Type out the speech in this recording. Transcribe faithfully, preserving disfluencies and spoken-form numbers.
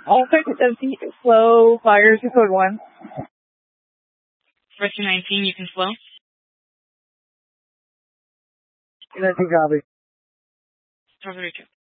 All fifty seventy, slow, fires to code one. For two nineteen, you can slow. two nineteen, copy. Three two.